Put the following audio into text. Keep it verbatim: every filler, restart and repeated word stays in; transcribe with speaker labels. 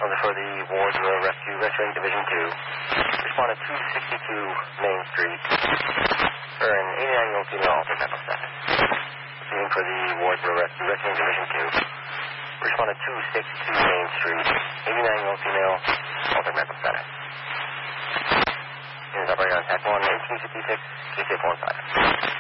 Speaker 1: was for the Wardrow Rescue, Rescuing Division two. Responded two sixty-two Main Street for an eighty-nine-year-old female altered mental status. Receiving for the Wardrow Rescue, Rescuing Division two. Responded two sixty-two Main Street, eighty-nine-year-old female altered mental status. Units operating on T A C one, eighteen fifty-six, K C F one five.